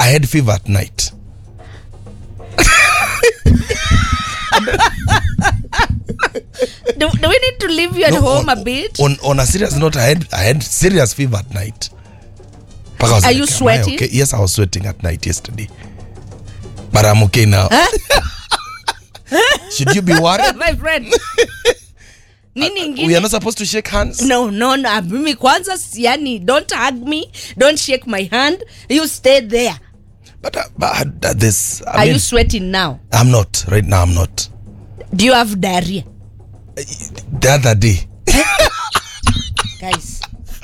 I had fever at night. Do we need to leave you at home a bit? On a serious note, I had serious fever at night. Are you sweating? Okay? Yes, I was sweating at night yesterday. But I'm okay now. Should you be worried? My friend. We are not supposed to shake hands? No. Mimi kwanza yani, don't hug me. Don't shake my hand. You stay there. But this... Are you sweating now? I'm not. Right now, I'm not. Do you have diarrhea? The other day. Guys.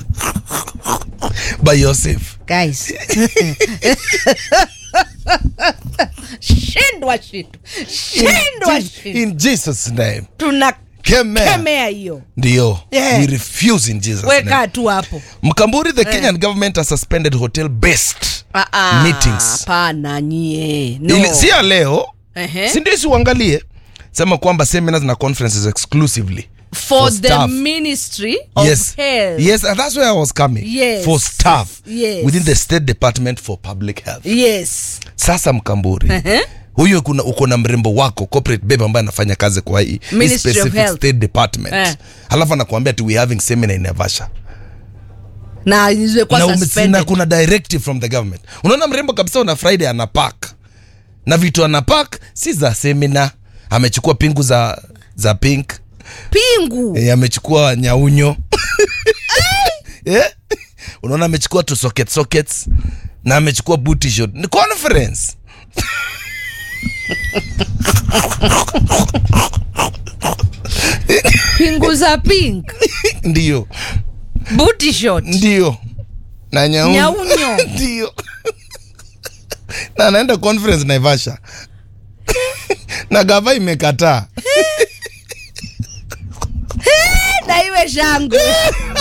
But you're safe. Guys. Shindwa shitu. In Jesus' name. Tunakemea hiyo. Ndio. Yeah. We refuse in Jesus' name. Weka tu hapo. Mkamburi, the Kenyan government has suspended hotel-based meetings. Hapana nyie. No. Si ya leo. Si ndio uangalie. Sema kwamba seminars na conferences exclusively for the staff. Ministry of Health. Yes, and that's where I was coming. Yes. For staff. Yes. Within the State Department for Public Health. Yes. Sasa Mkamburi. Huyo uko na mrembo wako corporate babe ambaye anafanya kazi kwa hii specific State Department. Halafu anakuambia we having seminar in Naivasha. Na izwe kwa suspended. Na kuna directive from the government. Unaona mrembo kabisa una Friday anapack. Na vitu anapack si za seminar. Amechukua pingu za pink. Pingu? Amechukua nyaunyo. Unaona amechukua tu sockets. Na amechukua booty shot. Ni conference. Pingu za pink. Ndio. Booty shot. Ndio. Na nyaunyo. Ndio. Na anaenda conference Naivasha. Na gava imekataa. Na iwe shangu.